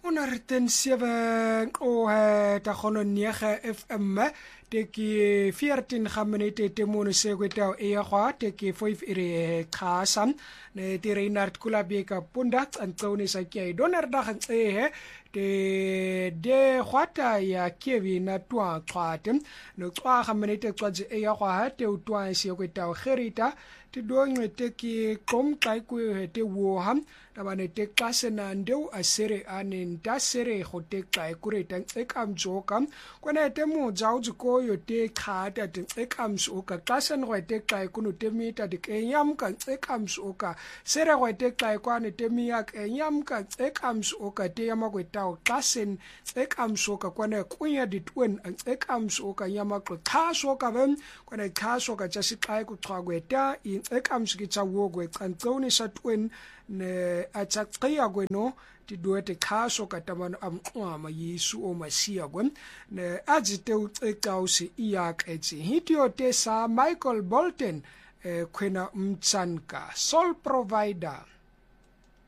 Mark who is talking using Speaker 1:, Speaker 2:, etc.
Speaker 1: 107 o ta gono 9 FM te ki 14 ga minute te mono se kwetao e gwa te ki 5 ire khasam ne te Reinhard Kulabeka punda antsone sa ke donar da gantse te de khwata ya kevi na twa khwate no twa ga minute twaje e gwa te utwa se kwetao gerita te dongwe te ki komkai ku te woham tabane te kasena ndeu asere anen dasere khotekla ekureta ekamjoka kwana te moja ujuko yo te khata te ekamjoka kasen go tekla ekuno te mita de kenyam ka ekamjoka sere go tekla ekwane te miak enyam ka ekamjoka te yamakwetao kasen ekamjoka kwana kunya ditwen ekamjoka yamakho khashoka bem kwana khashoka jasixaye kuchwagweta ekamjikitsa wogwe cantsoni satwen ne atsaqia kweno tiduete khasho katamano amqwama Yesu o Masia gwen ne ajite ucecausi iyaketsi hitio te sa Michael Bolton kwena mtsanka Soul Provider.